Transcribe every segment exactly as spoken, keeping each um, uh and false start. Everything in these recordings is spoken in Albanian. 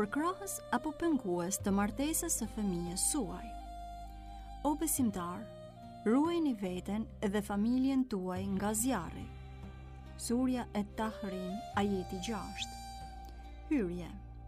përkrahës apo pengues të martesës së fëmijës suaj. O besimtar, ruajini veten dhe familjen tuaj nga zjarri. Surja e Tahrim, ajeti gjashtë. Hyrje.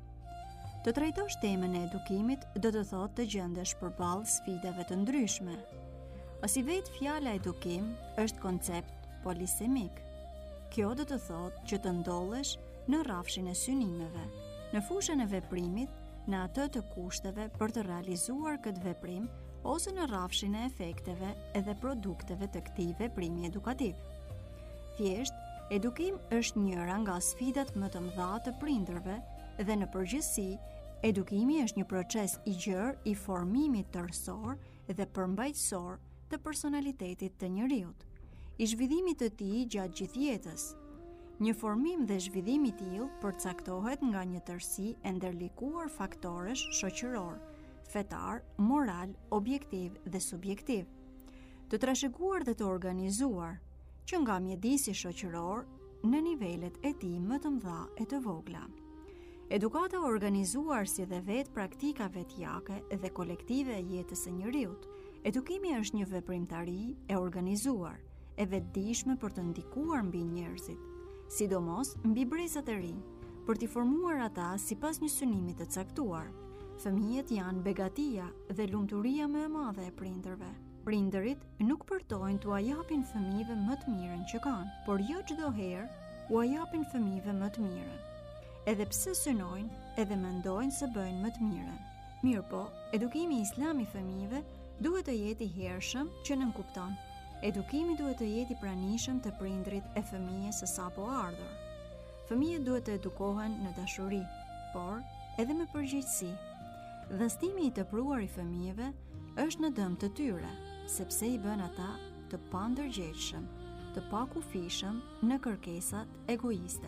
Të trajtosh temën e edukimit do të thotë të gjendesh përballë sfidave të ndryshme. Pasi vetë fjala edukim është koncept polisemik. Kjo do të thotë që të ndollesh në rrafshin e synimeve, në fushën e veprimit, në atë të kushteve për të realizuar këtë veprim, ose në rrafshin e efekteve edhe produkteve të këtij veprimi edukativ. Thjesht, edukim është njëra nga sfidat më të mëdha të prindërve dhe në përgjithësi, edukimi është një proces i gjerë i formimit tërësor dhe përmbajtësor të personalitetit të njeriut, i zhvillimit të tij gjatë gjithë jetës. Një formim dhe zhvillim i tillë përcaktohet nga një tërësi e ndërlikuar faktorësh shoqëror, fetar, moral, objektiv dhe subjektiv, të trashëguar dhe të organizuar, që nga mjedisi shoqëror në nivelet e tij më të mëdha e të vogla. Edukata organizuar si dhe vetë praktika vetjake dhe kolektive e jetës së njeriut, edukimi është një veprimtari e organizuar, e vetëdijshme për të ndikuar mbi njerëzit, sidomos mbi brezat e rinj, për t'i formuar ata sipas një synimi të caktuar. Fëmijët janë begatia dhe lumturia më e madhe e prindërve. Prindërit nuk përtojnë t'u japin fëmijëve më të mirën që kanë, por jo çdo herë u japin fëmijëve më të mirën. Edhe pse synojnë edhe mendojnë se bëjnë më të mirën. Mirë po, edukimi islam i fëmijëve duhet të jetë i hershëm që nënkupton. Edukimi duhet të jetë i pranishëm të prindrit e fëmijës së sapo ardhur. Fëmijët duhet të edukohen në dashuri, por edhe me përgjegjësi. Dhastimi i tepruar i fëmijëve është në dëm të tyre, sepse i bën ata të pandërgjegjshëm, të pakufishëm në kërkesat egoiste.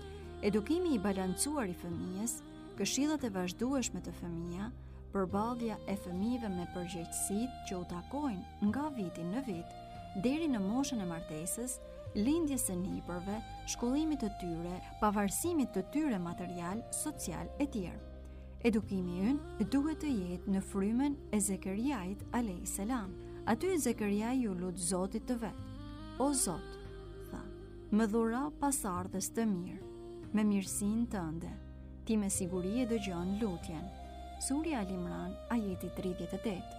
Edukimi i balancuar i fëmijës, këshillat e vazhdueshme të fëmija, përballja e fëmijëve me përgjegjësitë që u takojnë nga viti në vit, deri në moshën e martesës, lindjes së nipërve, shkollimit të tyre, pavarësimit të tyre material, social e tjerë. Edukimi ynë duhet të jetë në frymën e Zekeriait alayhis salam. Aty Zekeriai u lut Zotit të vet. O Zot, tha, më dhuro pasardhës të mirë, me mirësinë tënde. Ti me siguri e dëgjon lutjen. Surja Al Imran, ajeti tridhjetë e tetë.